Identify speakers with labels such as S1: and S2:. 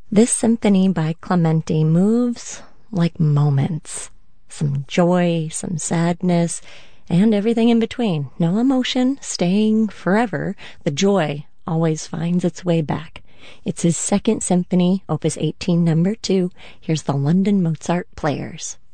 S1: This symphony by Clementi moves like moments. Some joy, some sadness, and everything in between. No emotion staying forever. The joy always finds its way back. It's his second symphony, Opus 18, number 2. Here's the London Mozart Players.